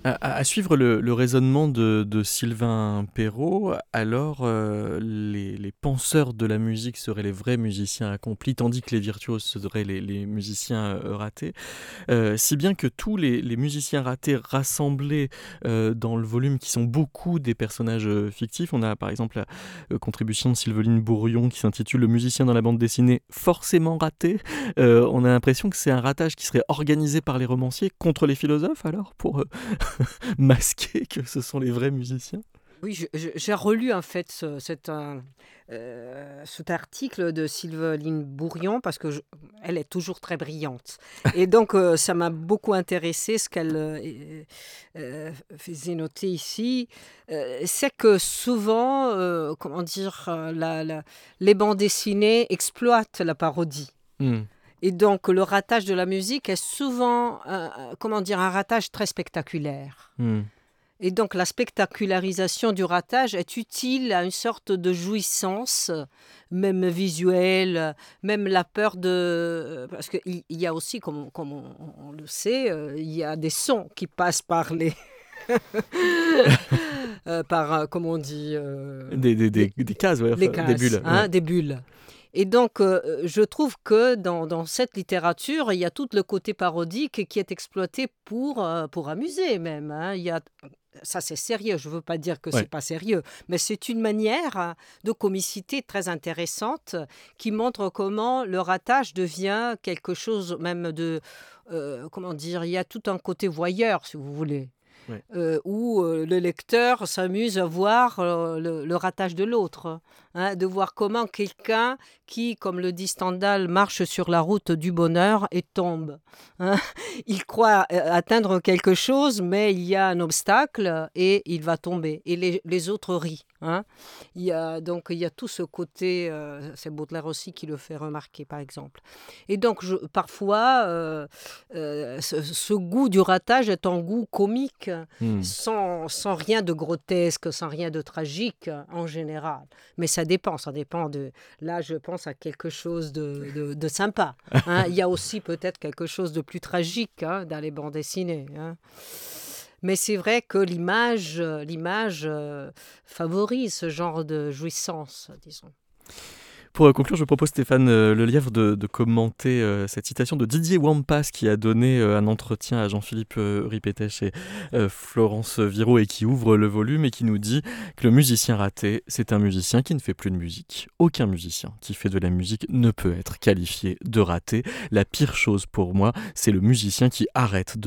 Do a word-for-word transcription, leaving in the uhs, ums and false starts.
À, à- à suivre le, le raisonnement de, de Sylvain Perrault, alors euh, les, les penseurs de la musique seraient les vrais musiciens accomplis, tandis que les virtuoses seraient les, les musiciens euh, ratés. Euh, si bien que tous les, les musiciens ratés rassemblés euh, dans le volume, qui sont beaucoup des personnages euh, fictifs, on a par exemple la euh, contribution de Sylveline Bourrion qui s'intitule Le musicien dans la bande dessinée forcément raté. Euh, on a l'impression que c'est un ratage qui serait organisé par les romanciers contre les philosophes, alors, pour euh, masquer que ce sont les vrais musiciens. Oui, je- je- j'ai relu en fait ce- cet, euh, euh, cet article de Sylveline Bourrion parce que je- elle est toujours très brillante. Et donc, euh, ça m'a beaucoup intéressé ce qu'elle euh, euh, faisait noter ici. Euh, c'est que souvent, euh, comment dire, euh, la- la- les bandes dessinées exploitent la parodie. Hmm. Et donc, le ratage de la musique est souvent, euh, euh, comment dire, un ratage très spectaculaire. Hmm. Et donc la spectacularisation du ratage est utile à une sorte de jouissance, même visuelle, même la peur de... Parce qu'il y a aussi, comme, comme on, on le sait, euh, il y a des sons qui passent par les... euh, par, euh, comment on dit, euh, Des, des, des, les, des cases, ouais, les enfin, des cases, bulles. Ouais. hein, des bulles. Et donc, euh, je trouve que dans, dans cette littérature, il y a tout le côté parodique qui est exploité pour, euh, pour amuser même. Hein. Il y a, ça, c'est sérieux. Je ne veux pas dire que c'est Ouais. pas sérieux, mais c'est une manière hein, de comicité très intéressante qui montre comment le ratage devient quelque chose même de... euh, comment dire, il y a tout un côté voyeur, si vous voulez Ouais. euh, où euh, le lecteur s'amuse à voir euh, le, le ratage de l'autre, hein, de voir comment quelqu'un qui, comme le dit Stendhal, marche sur la route du bonheur et tombe. Hein. Il croit euh, atteindre quelque chose, mais il y a un obstacle et il va tomber. Et les, les autres rient. Hein. Il y a, donc il y a tout ce côté, euh, c'est Baudelaire aussi qui le fait remarquer, par exemple. Et donc, je, parfois, euh, euh, ce, ce goût du ratage est un goût comique, Hmm. sans, sans rien de grotesque, sans rien de tragique en général. Mais ça dépend, ça dépend de... Là, je pense à quelque chose de, de, de sympa. Hein. Il y a aussi peut-être quelque chose de plus tragique hein, dans les bandes dessinées. Hein. Mais c'est vrai que l'image, l'image euh, favorise ce genre de jouissance, disons. Pour euh, conclure, je propose, Stéphane euh, Lelièvre, de, de commenter euh, cette citation de Didier Wampas, qui a donné euh, un entretien à Jean-Philippe euh, Ripétech et euh, Florence Viraud, et qui ouvre le volume et qui nous dit que le musicien raté, c'est un musicien qui ne fait plus de musique. Aucun musicien qui fait de la musique ne peut être qualifié de raté. La pire chose pour moi, c'est le musicien qui arrête de